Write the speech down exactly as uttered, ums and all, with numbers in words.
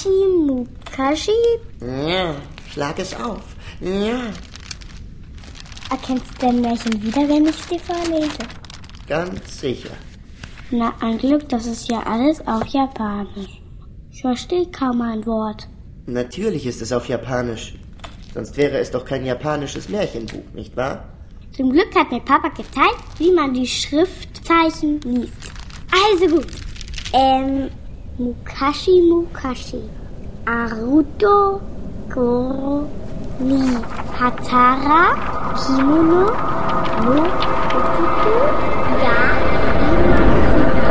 Mukashi, Mukashi. Ja, schlag es auf. Ja. Erkennst du dein Märchen wieder, wenn ich es dir vorlese? Ganz sicher. Na, ein Glück, das ist ja alles auf Japanisch. Ich verstehe kaum ein Wort. Natürlich ist es auf Japanisch. Sonst wäre es doch kein japanisches Märchenbuch, nicht wahr? Zum Glück hat mir Papa gezeigt, wie man die Schriftzeichen liest. Also gut. Ähm, Mukashi, Mukashi. Aruto, Goro, ni Hatara, Kimono, no Otoku, ga